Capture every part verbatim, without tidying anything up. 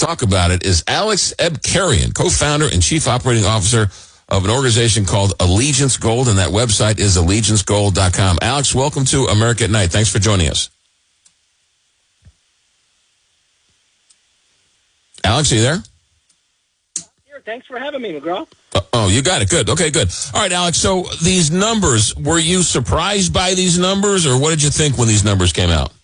talk about it is Alex Ebkarian, co-founder and chief operating officer of an organization called Allegiance Gold, and that website is allegiance gold dot com. Alex, welcome to America at Night. Thanks for joining us. Alex, are you there? Here, thanks for having me, McGraw. Uh, oh, you got it. Good. Okay, good. All right, Alex, so these numbers, were you surprised by these numbers, or what did you think when these numbers came out?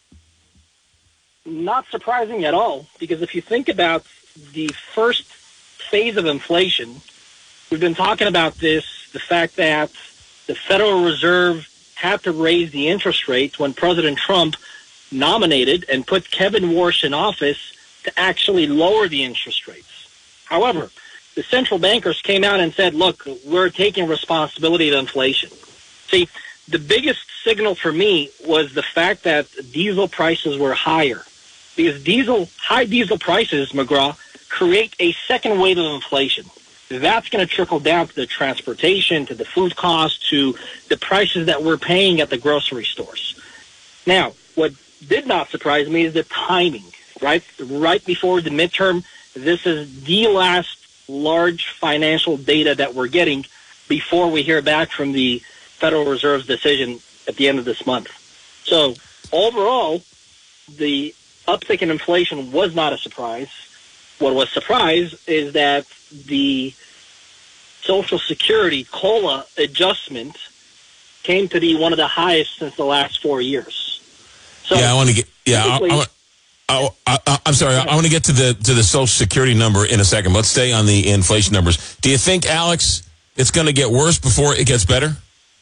Not surprising at all, because if you think about the first phase of inflation, we've been talking about this, the fact that the Federal Reserve had to raise the interest rates when President Trump nominated and put Kevin Warsh in office to actually lower the interest rates. However, the central bankers came out and said, look, we're taking responsibility of inflation. See, the biggest signal for me was the fact that diesel prices were higher. Because diesel, high diesel prices, McGraw, create a second wave of inflation. That's going to trickle down to the transportation, to the food costs, to the prices that we're paying at the grocery stores. Now, what did not surprise me is the timing, right? Right before the midterm, this is the last large financial data that we're getting before we hear back from the Federal Reserve's decision at the end of this month. So overall, the uptick in inflation was not a surprise. What was a surprise is that the Social Security COLA adjustment came to be one of the highest since the last four years. So yeah, I want to get. Yeah, I, I, I, I, I'm sorry. I want to get to the to the Social Security number in a second. Let's stay on the inflation numbers. Do you think, Alex, it's going to get worse before it gets better?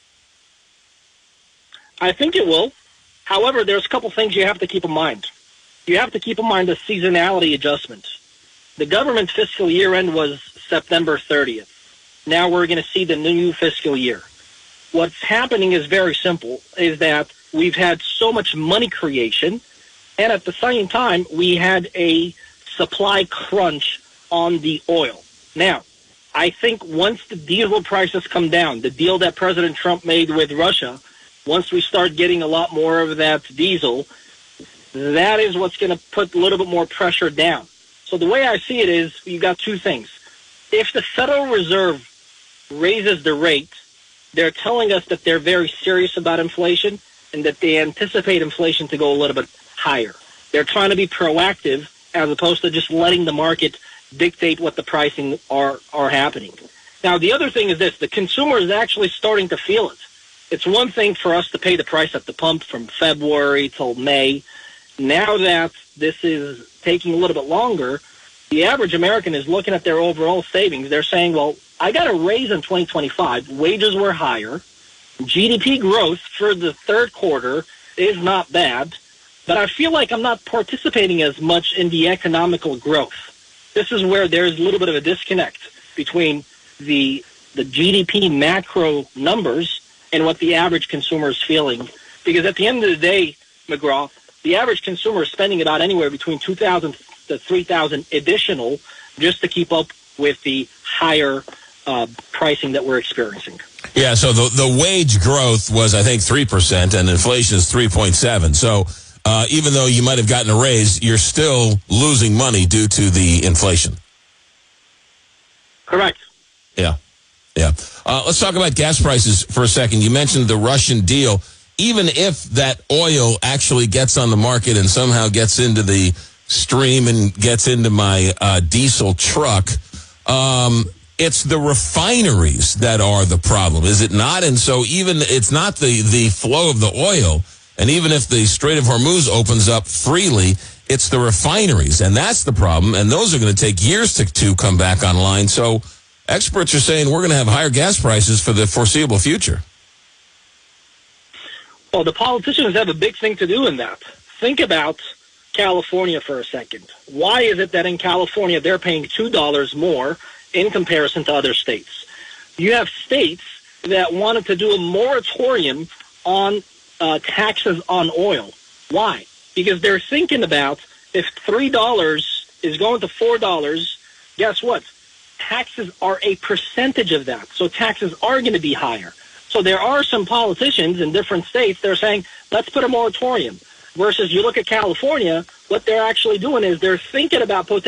I think it will. However, there's a couple things you have to keep in mind. You have to keep in mind the seasonality adjustment. The government's fiscal year end was September thirtieth. Now we're going to see the new fiscal year. What's happening is very simple, is that we've had so much money creation, and at the same time, we had a supply crunch on the oil. Now, I think once the diesel prices come down, the deal that President Trump made with Russia, once we start getting a lot more of that diesel, that is what's going to put a little bit more pressure down. So the way I see it is, you got two things. If the Federal Reserve raises the rate, they're telling us that they're very serious about inflation and that they anticipate inflation to go a little bit higher. They're trying to be proactive as opposed to just letting the market dictate what the pricing are, are happening. Now, the other thing is this. The consumer is actually starting to feel it. It's one thing for us to pay the price at the pump from February till May. Now that this is taking a little bit longer, the average American is looking at their overall savings. They're saying, well, I got a raise in twenty twenty-five. Wages were higher. G D P growth for the third quarter is not bad, but I feel like I'm not participating as much in the economical growth. This is where there's a little bit of a disconnect between the the G D P macro numbers and what the average consumer is feeling. Because at the end of the day, McGraw, the average consumer is spending about anywhere between two thousand to three thousand additional just to keep up with the higher uh, pricing that we're experiencing. Yeah, so the the wage growth was, I think, three percent, and inflation is three point seven. So uh, even though you might have gotten a raise, you're still losing money due to the inflation. Correct. Yeah, yeah. Uh, let's talk about gas prices for a second. You mentioned the Russian deal. Even if that oil actually gets on the market and somehow gets into the stream and gets into my uh, diesel truck, um, it's the refineries that are the problem, is it not? And so even it's not the, the flow of the oil, and even if the Strait of Hormuz opens up freely, it's the refineries, and that's the problem, and those are going to take years to, to come back online. So experts are saying we're going to have higher gas prices for the foreseeable future. Well, the politicians have a big thing to do in that. Think about California for a second. Why is it that in California they're paying two dollars more in comparison to other states? You have states that wanted to do a moratorium on uh, taxes on oil. Why? Because they're thinking about if three dollars is going to four dollars, guess what? Taxes are a percentage of that. So taxes are going to be higher. So there are some politicians in different states that are saying, let's put a moratorium. Versus you look at California, what they're actually doing is they're thinking about